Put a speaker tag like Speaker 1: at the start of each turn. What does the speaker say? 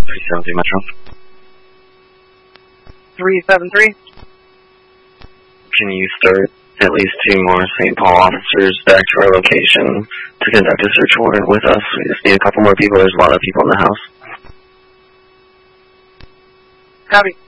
Speaker 1: 373 Metro.
Speaker 2: 373.
Speaker 1: Can you start at least 2 more St. Paul officers back to our location to conduct a search warrant with us? We just need a couple more people. There's a lot of people in the house.
Speaker 2: Copy.